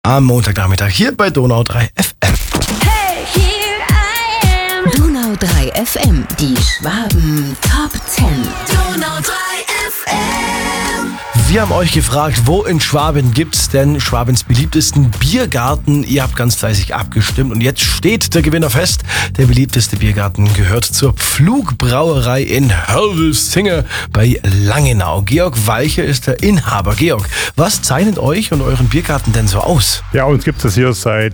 am Montagnachmittag hier bei Donau 3 FM. Hey, here I am. Donau 3 FM, die Schwaben Top 10. Donau 3 FM. Wir haben euch gefragt, wo in Schwaben gibt's denn Schwabens beliebtesten Biergarten? Ihr habt ganz fleißig abgestimmt und jetzt steht der Gewinner fest. Der beliebteste Biergarten gehört zur Pflugbrauerei in Hörvelsinge bei Langenau. Georg Walcher ist der Inhaber. Georg, was zeichnet euch und euren Biergarten denn so aus? Ja, uns gibt es hier seit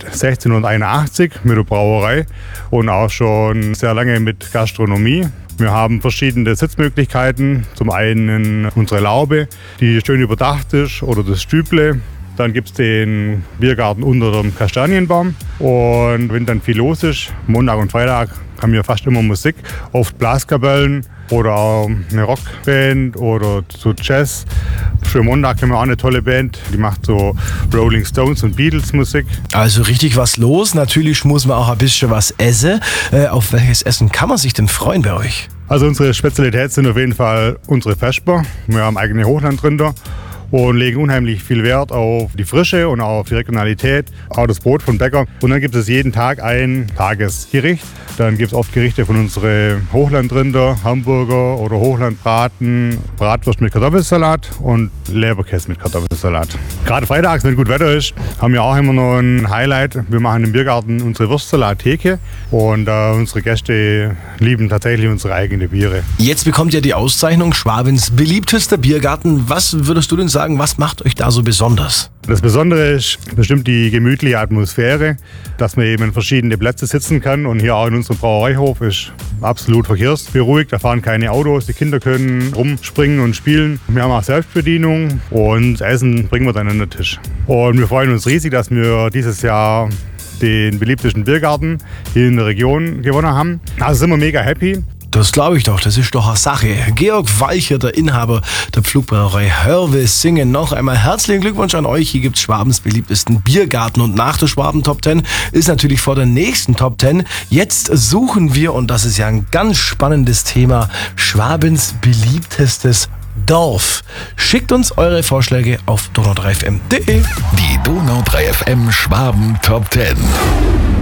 1681 mit der Brauerei und auch schon sehr lange mit Gastronomie. Wir haben verschiedene Sitzmöglichkeiten. Zum einen unsere Laube, die schön überdacht ist, oder das Stüble. Dann gibt es den Biergarten unter dem Kastanienbaum. Und wenn dann viel los ist, Montag und Freitag, haben wir fast immer Musik. Oft Blaskapellen oder auch eine Rockband oder so Jazz. Für Montag haben wir auch eine tolle Band, die macht so Rolling Stones und Beatles Musik. Also richtig was los. Natürlich muss man auch ein bisschen was essen. Auf welches Essen kann man sich denn freuen bei euch? Also unsere Spezialität sind auf jeden Fall unsere Vesper. Wir haben eigene Hochlandrinder und legen unheimlich viel Wert auf die Frische und auch auf die Regionalität, auch das Brot von Bäcker. Und dann gibt es jeden Tag ein Tagesgericht. Dann gibt es oft Gerichte von unseren Hochlandrinder, Hamburger oder Hochlandbraten, Bratwurst mit Kartoffelsalat und Leberkäse mit Kartoffelsalat. Gerade freitags, wenn gut Wetter ist, haben wir auch immer noch ein Highlight. Wir machen im Biergarten unsere Wurstsalat-Theke und unsere Gäste lieben tatsächlich unsere eigenen Biere. Jetzt bekommt ihr die Auszeichnung Schwabens beliebtester Biergarten. Was würdest du denn sagen, was macht euch da so besonders? Das Besondere ist bestimmt die gemütliche Atmosphäre, dass man eben an verschiedene Plätze sitzen kann. Und hier auch in unserem Brauereihof ist absolut verkehrsberuhigt. Da fahren keine Autos, die Kinder können rumspringen und spielen. Wir haben auch Selbstbedienung und Essen bringen wir dann an den Tisch. Und wir freuen uns riesig, dass wir dieses Jahr den beliebtesten Biergarten hier in der Region gewonnen haben. Also sind wir mega happy. Das glaube ich doch, das ist doch eine Sache. Georg Walcher, der Inhaber der Pflugbrauerei Hörvelsinge, noch einmal herzlichen Glückwunsch an euch. Hier gibt's Schwabens beliebtesten Biergarten und nach der Schwaben Top 10 ist natürlich vor der nächsten Top 10. Jetzt suchen wir, und das ist ja ein ganz spannendes Thema, Schwabens beliebtestes Dorf. Schickt uns eure Vorschläge auf donau3fm.de. Die Donau 3 FM Schwaben Top 10.